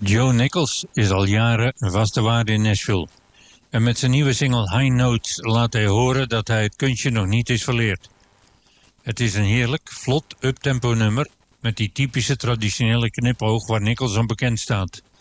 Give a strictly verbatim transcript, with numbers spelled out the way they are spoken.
Joe Nichols is al jaren een vaste waarde in Nashville. En met zijn nieuwe single High Notes laat hij horen dat hij het kunstje nog niet is verleerd. Het is een heerlijk, vlot, uptempo nummer met die typische traditionele knipoog waar Nichols aan bekend staat.